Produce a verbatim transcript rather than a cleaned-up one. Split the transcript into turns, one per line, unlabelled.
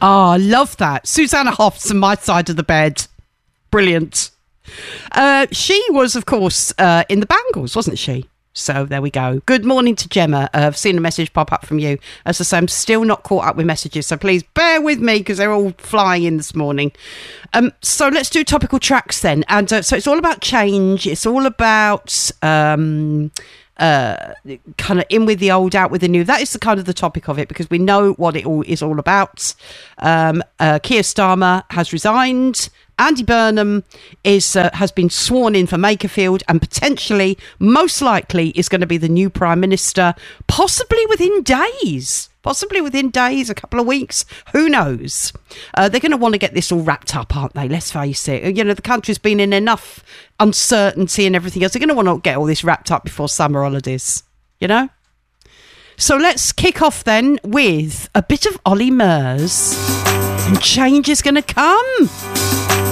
Oh, I love that. Susanna Hoffs on my side of the bed. Brilliant. Uh, she was, of course, uh, in the Bangles, wasn't she? So there we go. Good morning to Gemma. Uh, I've seen a message pop up from you. As I say, I'm still not caught up with messages, so please bear with me because they're all flying in this morning. Um, so let's do topical tracks then. And uh, so it's all about change. It's all about um, uh, kind of in with the old, out with the new. That is the kind of the topic of it because we know what it all is all about. Um, uh, Keir Starmer has resigned. Andy Burnham is uh, has been sworn in for Makerfield and potentially, most likely, is going to be the new Prime Minister, possibly within days. Possibly within days, a couple of weeks. Who knows? Uh, they're going to want to get this all wrapped up, aren't they? Let's face it. You know, the country's been in enough uncertainty and everything else. They're going to want to get all this wrapped up before summer holidays, you know? So let's kick off then with a bit of Ollie Murs. And change is going to come.